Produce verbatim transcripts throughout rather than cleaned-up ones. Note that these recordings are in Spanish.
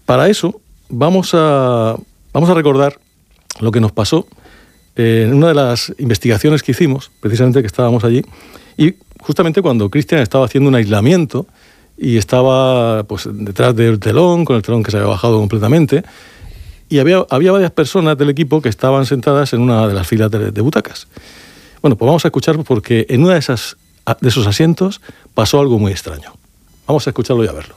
para eso vamos a, vamos a recordar lo que nos pasó en una de las investigaciones que hicimos, precisamente que estábamos allí, y justamente cuando Cristian estaba haciendo un aislamiento y estaba pues detrás del telón, con el telón que se había bajado completamente, y había, había varias personas del equipo que estaban sentadas en una de las filas de, de butacas. Bueno, pues vamos a escuchar porque en una de, esas, de esos asientos pasó algo muy extraño. Vamos a escucharlo y a verlo.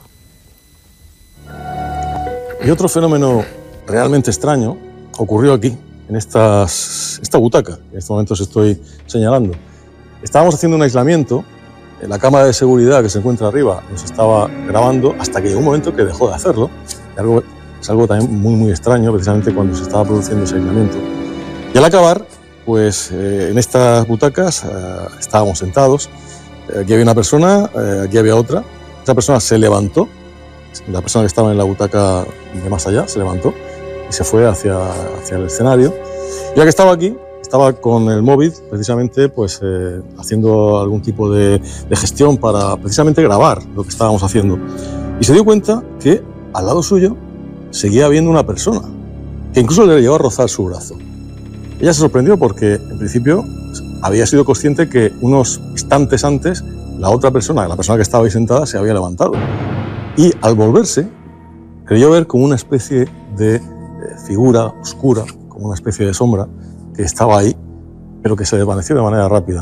Y otro fenómeno realmente extraño ocurrió aquí, en estas, esta butaca, que en estos momentos estoy señalando. Estábamos haciendo un aislamiento, la cámara de seguridad que se encuentra arriba nos estaba grabando hasta que llegó un momento que dejó de hacerlo. Y algo, es algo también muy, muy extraño, precisamente cuando se estaba produciendo ese aislamiento. Y al acabar, pues eh, en estas butacas eh, estábamos sentados. Eh, aquí había una persona, eh, aquí había otra. Esa persona se levantó, la persona que estaba en la butaca de más allá se levantó y se fue hacia, hacia el escenario. Ya que estaba aquí, estaba con el móvil, precisamente, pues eh, haciendo algún tipo de, de gestión para precisamente grabar lo que estábamos haciendo. Y se dio cuenta que al lado suyo seguía habiendo una persona, que incluso le llegó a rozar su brazo. Ella se sorprendió porque, en principio, había sido consciente que unos instantes antes la otra persona, la persona que estaba ahí sentada, se había levantado. Y al volverse, creyó ver como una especie de figura oscura, como una especie de sombra, que estaba ahí, pero que se desvaneció de manera rápida.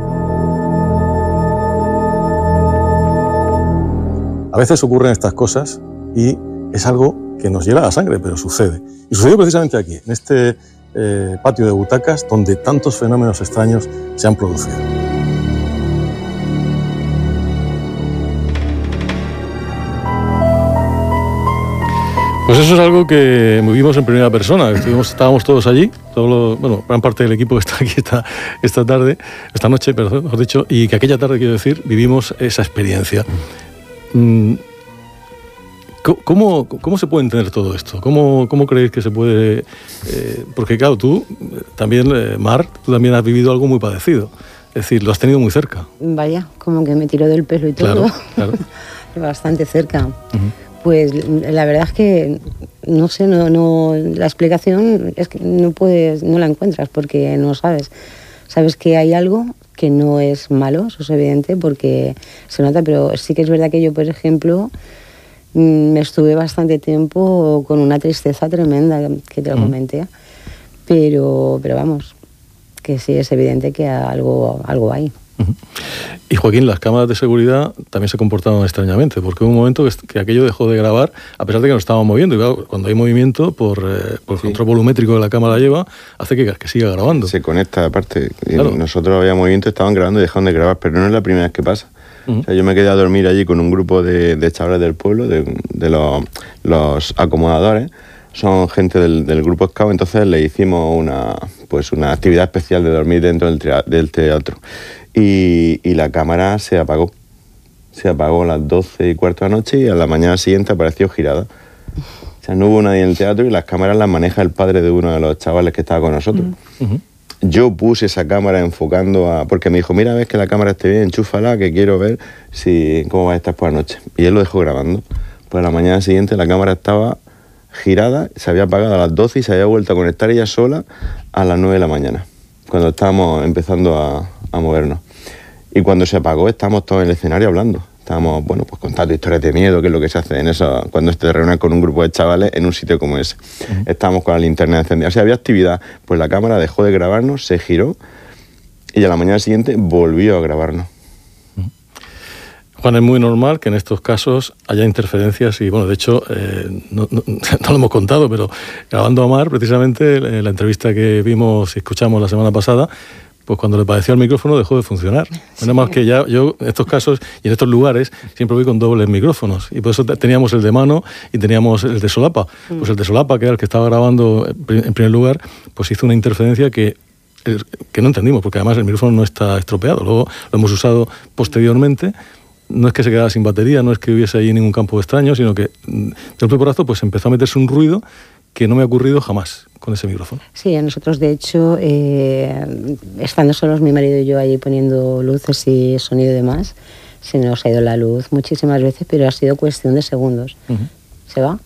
A veces ocurren estas cosas y es algo que nos hiela la sangre, pero sucede. Y sucedió precisamente aquí, en este eh, patio de butacas, donde tantos fenómenos extraños se han producido. Pues eso es algo que vivimos en primera persona. Estuvimos, estábamos todos allí, todos los, bueno, gran parte del equipo que está aquí esta, esta tarde, esta noche, perdón, mejor dicho, y que aquella tarde, quiero decir, vivimos esa experiencia. ¿Cómo, cómo se puede entender todo esto? ¿Cómo, cómo creéis que se puede...? Eh, porque claro, tú también, eh, Mar, tú también has vivido algo muy parecido. Es decir, lo has tenido muy cerca. Vaya, como que me tiró del pelo y todo. Claro, claro. Bastante cerca. Uh-huh. Pues la verdad es que, no sé, no, no, la explicación es que no puedes, no la encuentras porque no sabes. Sabes que hay algo que no es malo, eso es evidente porque se nota, pero sí que es verdad que yo, por ejemplo, me estuve bastante tiempo con una tristeza tremenda, que te lo comenté, uh-huh. pero, pero vamos, que sí es evidente que algo, algo hay. Uh-huh. Y Joaquín, las cámaras de seguridad también se comportaron extrañamente, porque hubo un momento que, que aquello dejó de grabar, a pesar de que nos estábamos moviendo, y claro, cuando hay movimiento, por, eh, por el sí. control volumétrico que la cámara lleva, hace que, que siga grabando. Se conecta, aparte, claro. Nosotros había movimiento, estaban grabando y dejaron de grabar, pero no es la primera vez que pasa. Uh-huh. O sea, yo me quedé a dormir allí con un grupo de, de chavales del pueblo, de, de los, los acomodadores, son gente del, del grupo Scout, entonces le hicimos una, pues una actividad especial de dormir dentro del, trea, del teatro. Y, y la cámara se apagó. Se apagó a las doce y cuarto de la noche y a la mañana siguiente apareció girada. O sea, no hubo nadie en el teatro y las cámaras las maneja el padre de uno de los chavales que estaba con nosotros. Uh-huh. Yo puse esa cámara enfocando a... Porque me dijo, mira, ves que la cámara esté bien, enchúfala, que quiero ver si cómo va a estar por la noche. Y él lo dejó grabando. Pues a la mañana siguiente la cámara estaba girada, se había apagado a las doce y se había vuelto a conectar ella sola a las nueve de la mañana, cuando estábamos empezando a, a movernos. Y cuando se apagó, estábamos todos en el escenario hablando. Estábamos, bueno, pues contando historias de miedo, que es lo que se hace en eso, cuando te reúnes con un grupo de chavales en un sitio como ese. Uh-huh. Estábamos con la linterna encendida. O sea, había actividad. Pues la cámara dejó de grabarnos, se giró, y a la mañana siguiente volvió a grabarnos. Uh-huh. Juan, es muy normal que en estos casos haya interferencias y, bueno, de hecho, eh, no, no, no lo hemos contado, pero grabando a Mar, precisamente, en la entrevista que vimos y escuchamos la semana pasada, pues cuando le padeció el micrófono dejó de funcionar. Sí. Menos mal que ya yo en estos casos y en estos lugares siempre voy con dobles micrófonos y por eso teníamos el de mano y teníamos el de solapa. Mm. Pues el de solapa, que era el que estaba grabando en primer lugar, pues hizo una interferencia que, que no entendimos, porque además el micrófono no está estropeado. Luego lo hemos usado posteriormente. No es que se quedara sin batería, no es que hubiese ahí ningún campo extraño, sino que de un porrazo pues empezó a meterse un ruido que no me ha ocurrido jamás con ese micrófono. Sí, a nosotros de hecho, eh, estando solos mi marido y yo ahí poniendo luces y sonido y demás, se nos ha ido la luz muchísimas veces, pero ha sido cuestión de segundos. Uh-huh. Se va